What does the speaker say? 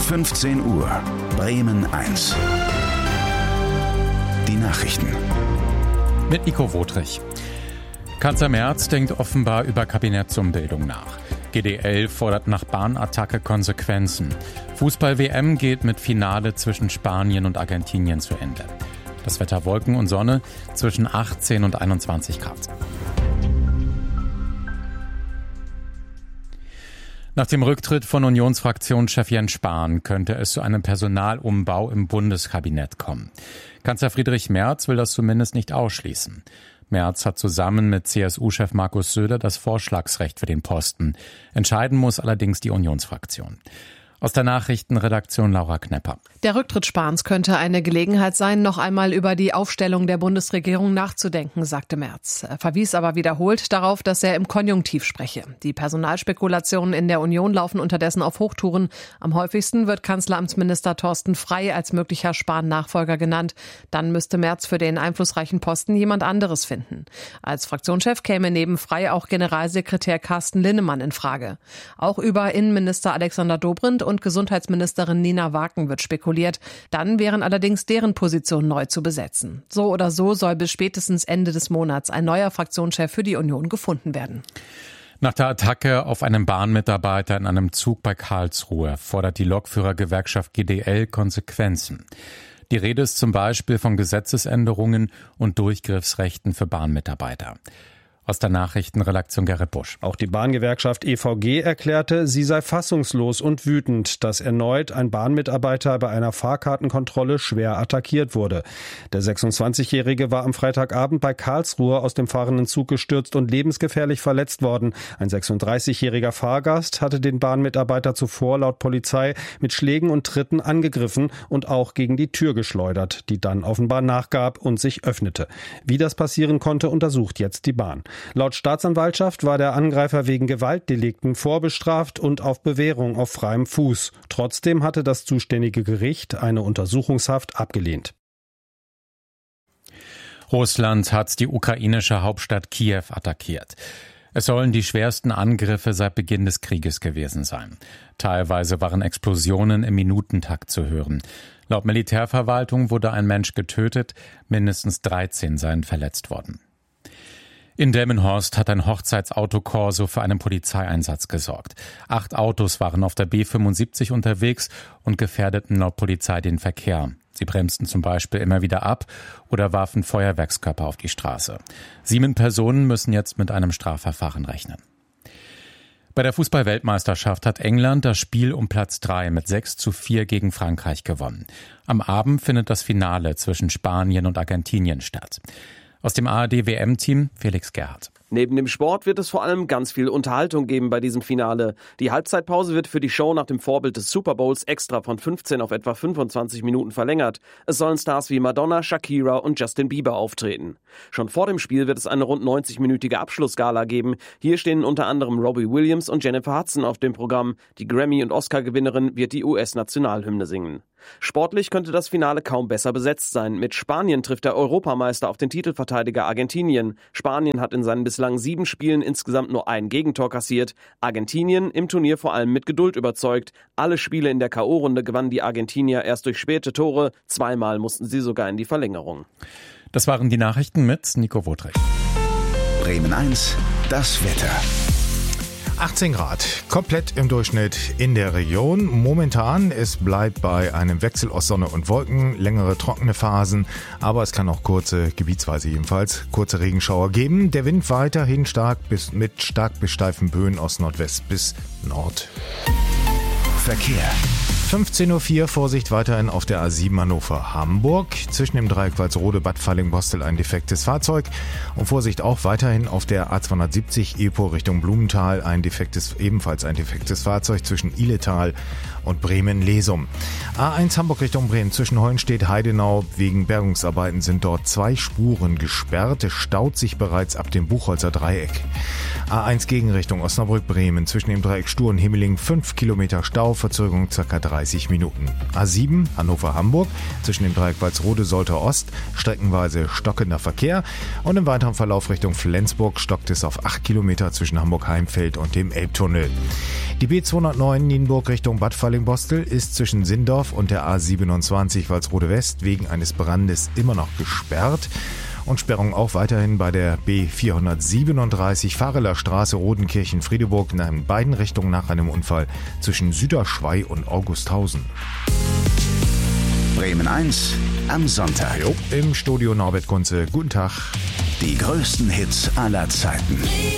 15 Uhr, Bremen 1. Die Nachrichten. Mit Nico Wotrich. Kanzler Merz denkt offenbar über Kabinettsumbildung nach. GdL fordert nach Bahnattacke Konsequenzen. Fußball-WM geht mit Finale zwischen Spanien und Argentinien zu Ende. Das Wetter Wolken und Sonne zwischen 18 und 21 Grad. Nach dem Rücktritt von Unionsfraktionschef Jens Spahn könnte es zu einem Personalumbau im Bundeskabinett kommen. Kanzler Friedrich Merz will das zumindest nicht ausschließen. Merz hat zusammen mit CSU-Chef Markus Söder das Vorschlagsrecht für den Posten. Entscheiden muss allerdings die Unionsfraktion. Aus der Nachrichtenredaktion Laura Knepper. Der Rücktritt Spahns könnte eine Gelegenheit sein, noch einmal über die Aufstellung der Bundesregierung nachzudenken, sagte Merz. Er verwies aber wiederholt darauf, dass er im Konjunktiv spreche. Die Personalspekulationen in der Union laufen unterdessen auf Hochtouren. Am häufigsten wird Kanzleramtsminister Thorsten Frey als möglicher Spahn-Nachfolger genannt. Dann müsste Merz für den einflussreichen Posten jemand anderes finden. Als Fraktionschef käme neben Frey auch Generalsekretär Carsten Linnemann in Frage. Auch über Innenminister Alexander Dobrindt und Gesundheitsministerin Nina Waken wird spekuliert. Dann wären allerdings deren Positionen neu zu besetzen. So oder so soll bis spätestens Ende des Monats ein neuer Fraktionschef für die Union gefunden werden. Nach der Attacke auf einen Bahnmitarbeiter in einem Zug bei Karlsruhe fordert die Lokführergewerkschaft GdL Konsequenzen. Die Rede ist zum Beispiel von Gesetzesänderungen und Durchgriffsrechten für Bahnmitarbeiter. Aus der Nachrichtenredaktion Gerrit Busch. Auch die Bahngewerkschaft EVG erklärte, sie sei fassungslos und wütend, dass erneut ein Bahnmitarbeiter bei einer Fahrkartenkontrolle schwer attackiert wurde. Der 26-Jährige war am Freitagabend bei Karlsruhe aus dem fahrenden Zug gestürzt und lebensgefährlich verletzt worden. Ein 36-jähriger Fahrgast hatte den Bahnmitarbeiter zuvor laut Polizei mit Schlägen und Tritten angegriffen und auch gegen die Tür geschleudert, die dann offenbar nachgab und sich öffnete. Wie das passieren konnte, untersucht jetzt die Bahn. Laut Staatsanwaltschaft war der Angreifer wegen Gewaltdelikten vorbestraft und auf Bewährung auf freiem Fuß. Trotzdem hatte das zuständige Gericht eine Untersuchungshaft abgelehnt. Russland hat die ukrainische Hauptstadt Kiew attackiert. Es sollen die schwersten Angriffe seit Beginn des Krieges gewesen sein. Teilweise waren Explosionen im Minutentakt zu hören. Laut Militärverwaltung wurde ein Mensch getötet, mindestens 13 seien verletzt worden. In Delmenhorst hat ein Hochzeitsautokorso für einen Polizeieinsatz gesorgt. 8 Autos waren auf der B75 unterwegs und gefährdeten laut Polizei den Verkehr. Sie bremsten zum Beispiel immer wieder ab oder warfen Feuerwerkskörper auf die Straße. 7 Personen müssen jetzt mit einem Strafverfahren rechnen. Bei der Fußball-Weltmeisterschaft hat England das Spiel um Platz 3 mit 6:4 gegen Frankreich gewonnen. Am Abend findet das Finale zwischen Spanien und Argentinien statt. Aus dem ARD-WM-Team Felix Gerhardt. Neben dem Sport wird es vor allem ganz viel Unterhaltung geben bei diesem Finale. Die Halbzeitpause wird für die Show nach dem Vorbild des Super Bowls extra von 15 auf etwa 25 Minuten verlängert. Es sollen Stars wie Madonna, Shakira und Justin Bieber auftreten. Schon vor dem Spiel wird es eine rund 90-minütige Abschlussgala geben. Hier stehen unter anderem Robbie Williams und Jennifer Hudson auf dem Programm. Die Grammy- und Oscar-Gewinnerin wird die US-Nationalhymne singen. Sportlich könnte das Finale kaum besser besetzt sein. Mit Spanien trifft der Europameister auf den Titelverteidiger Argentinien. Spanien hat in seinen bislang 7 Spielen insgesamt nur ein Gegentor kassiert. Argentinien im Turnier vor allem mit Geduld überzeugt. Alle Spiele in der K.O.-Runde gewannen die Argentinier erst durch späte Tore. 2-mal mussten sie sogar in die Verlängerung. Das waren die Nachrichten mit Nico Wotrich. Bremen 1, das Wetter. 18 Grad, komplett im Durchschnitt in der Region. Momentan, es bleibt bei einem Wechsel aus Sonne und Wolken, längere trockene Phasen, aber es kann auch gebietsweise jedenfalls, kurze Regenschauer geben. Der Wind weiterhin mit stark bis steifen Böen aus Nordwest bis Nord. Verkehr. 15:04 Uhr, Vorsicht weiterhin auf der A7 Hannover-Hamburg. Zwischen dem Dreieck Walsrode-Bad Falling-Bostel ein defektes Fahrzeug. Und Vorsicht auch weiterhin auf der A270 Epo Richtung Blumenthal ebenfalls ein defektes Fahrzeug zwischen Ihletal und Bremen-Lesum. A1 Hamburg Richtung Bremen zwischen Hollenstedt-Heidenau. Wegen Bergungsarbeiten sind dort 2 Spuren gesperrt. Es staut sich bereits ab dem Buchholzer Dreieck. A1 Gegenrichtung Osnabrück-Bremen zwischen dem Dreieck Stur und Himmeling 5 Kilometer Stau, Verzögerung ca. 3 30 Minuten. A7 Hannover-Hamburg zwischen dem Dreieck Walsrode-Soltau Ost streckenweise stockender Verkehr und im weiteren Verlauf Richtung Flensburg stockt es auf 8 Kilometer zwischen Hamburg-Heimfeld und dem Elbtunnel. Die B209 Nienburg Richtung Bad Fallingbostel ist zwischen Sindorf und der A27 Walsrode West wegen eines Brandes immer noch gesperrt. Und Sperrung auch weiterhin bei der B437 Fareler Straße Rodenkirchen-Friedeburg in beiden Richtungen nach einem Unfall zwischen Süderschwei und Augusthausen. Bremen 1 am Sonntag. Im Studio Norbert Kunze. Guten Tag. Die größten Hits aller Zeiten.